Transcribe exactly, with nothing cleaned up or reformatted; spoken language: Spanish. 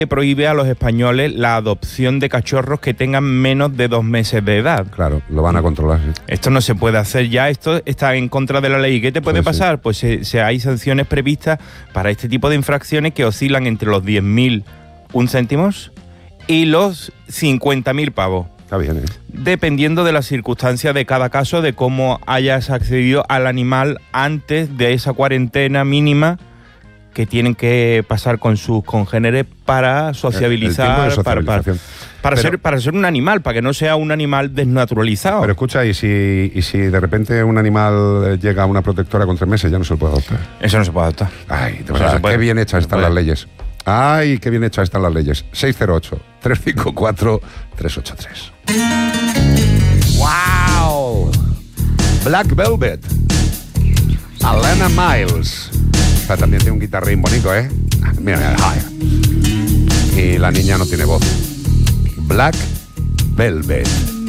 prohíbe a los españoles la adopción de cachorros que tengan menos de dos meses de edad. Claro, lo van a controlar. Sí. Esto no se puede hacer ya, esto está en contra de la ley. ¿Qué te puede Sí, pasar? Sí. Pues se, se hay sanciones previstas para este tipo de infracciones que oscilan entre los diez mil un céntimos y los cincuenta mil pavos. Está bien, ¿eh? Dependiendo de las circunstancias de cada caso, de cómo hayas accedido al animal antes de esa cuarentena mínima que tienen que pasar con sus congéneres para sociabilizar, el, el para, para, para, pero, ser, para ser un animal, para que no sea un animal desnaturalizado. Pero escucha, ¿y si, y si de repente un animal llega a una protectora con tres meses, ya no se lo puede adoptar? Eso no se puede adoptar. Ay, de verdad, qué bien hechas están las leyes. Ay, qué bien hechas están las leyes. seis cero ocho, tres cinco cuatro, tres ocho tres. ¡Wow! Black Velvet. Alana Miles. O sea, también tiene un guitarrín bonito, ¿eh? Mira, mira, hi. Y la niña no tiene voz. Black Velvet.